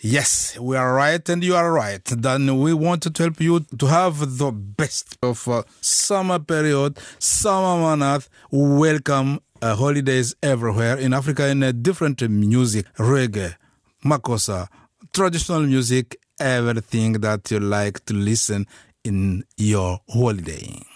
Yes, we are right and you are right. Then we wanted to help you to have the best of summer period, summer month. Welcome holidays everywhere in Africa in a different music, reggae, makossa, traditional music, everything that you like to listen in your holiday.